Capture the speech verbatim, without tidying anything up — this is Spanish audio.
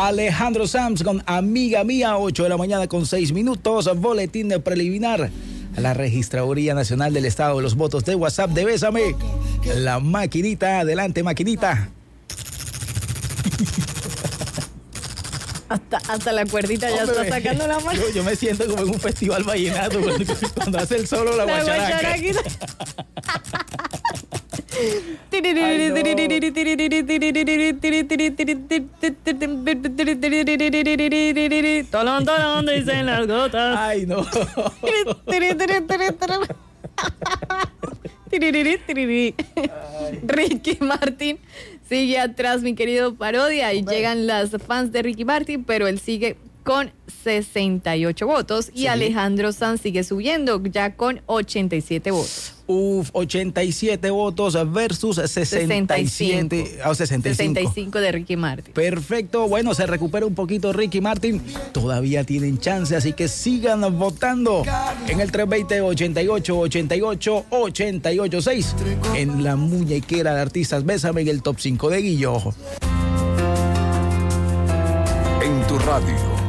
Alejandro Sanz con Amiga Mía, ocho de la mañana con seis minutos. Boletín de preliminar a la Registraduría Nacional del Estado de los Votos de WhatsApp de Bésame. La maquinita, adelante maquinita. Hasta, hasta la cuerdita ya Hombre, está sacando la mano. Yo, yo me siento como en un festival vallenato cuando, cuando hace el solo la, la guacharaca. Tolón, tolón, dicen las gotas. Ay, no. Ricky Martin sigue atrás, mi querido Parodia, y llegan las fans de Ricky Martin, pero él sigue con sesenta y ocho votos y sí. Alejandro Sanz sigue subiendo ya con ochenta y siete votos. Uf, ochenta y siete votos versus sesenta y siete, oh, sesenta y cinco. sesenta y cinco de Ricky Martin. Perfecto, bueno, se recupera un poquito Ricky Martin, todavía tienen chance, así que sigan votando en el tres veinte, ochenta y ocho, ochenta y ocho, ochenta y ocho seis en la muñequera de artistas. Bésame en el top cinco de Guillo. En tu radio